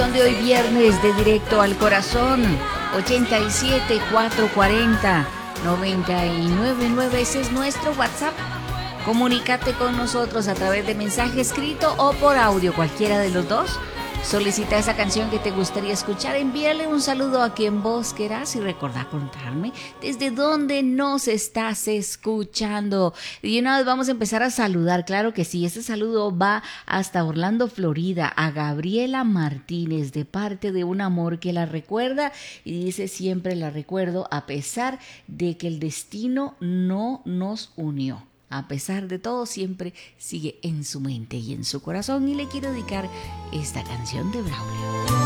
canción de hoy viernes de Directo al Corazón. 87 440 999. Ese es nuestro WhatsApp. Comunícate con nosotros a través de mensaje escrito o por audio, cualquiera de los dos. Solicita esa canción que te gustaría escuchar, envíale un saludo a quien vos querás y recordá contarme desde dónde nos estás escuchando. Y una vez vamos a empezar a saludar, claro que sí, ese saludo va hasta Orlando, Florida, a Gabriela Martínez, de parte de un amor que la recuerda y dice: siempre la recuerdo a pesar de que el destino no nos unió. A pesar de todo, siempre sigue en su mente y en su corazón. Y le quiero dedicar esta canción de Braulio.